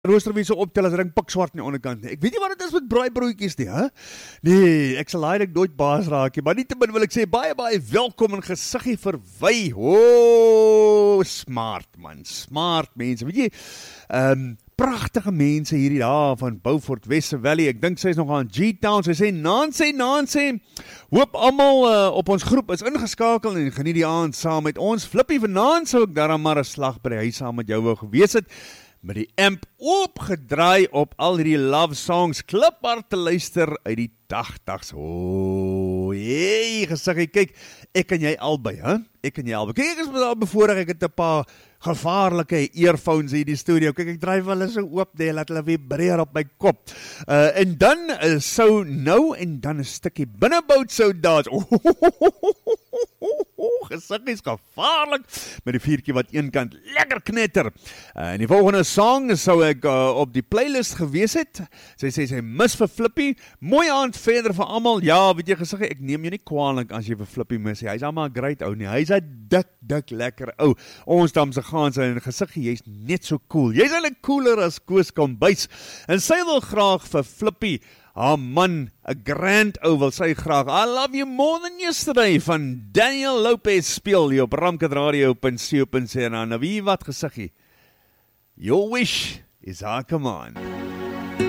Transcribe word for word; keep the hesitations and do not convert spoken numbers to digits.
rooster so optel as ring pikswart aan die onderkant. Ek weet nie wat dit is met braaibroodjies nie, hè? Nee, ek sal eintlik nooit baas raak nie, maar nietemin wil ek sê baie baie welkom in Gesiggie Verwy. O, smart man, smart mense. Weet jy, ehm um, pragtige mense hierdie daar van Beaufort West Valley. Ek dink sy is nog aan G-Town. Sy sê Nancy, Nancy. Hoop almal uh, op ons groep is ingeskakel en geniet die aand saam met ons. Flippie vanaand sou ek daarom maar 'n slag by die huis saam met jou wou gewees het. Met die amp opgedraai op al hierdie love songs, kliphard te luister uit die tagtigs. O, hey, Gesiggie, kyk, ek en jy albei, hè? Ek en jy albei. Kyk, ek is daar bevoorreg, ek het 'n paar gevaarlike earphones hier in die studio. Kyk, ek dryf hulle so oop, nee, laat hulle vibreer op my kop. Uh, en dan uh, sou nou en dan 'n stukkie binnebout sou dans. Gesiggie is gevaarlik met die vuurtjie wat een kant lekker knetter. Uh, en die volgende song sou ek uh, op die playlist gewees het. Sy sê sy mis vir Flippie. Mooi aand verder vir almal. Ja, weet jy Gesiggie, ek neem jou nie kwaadlik as jy vir Flippie mis. Hy's al maar 'n great ou nie. Hy's 'n dik dik lekker ou. Ons damse gaan sy en Gesiggie, jy's net so cool. Jy's eintlik cooler as Koos Kombuis. En sy wil graag vir Flippie, haar man, 'n grand ou wil sy graag I Love You More Than Yesterday van Daniel Lopez speel hier op ramkat radio punt co punt za. Nou wie wat Gesiggie? Your wish is our command.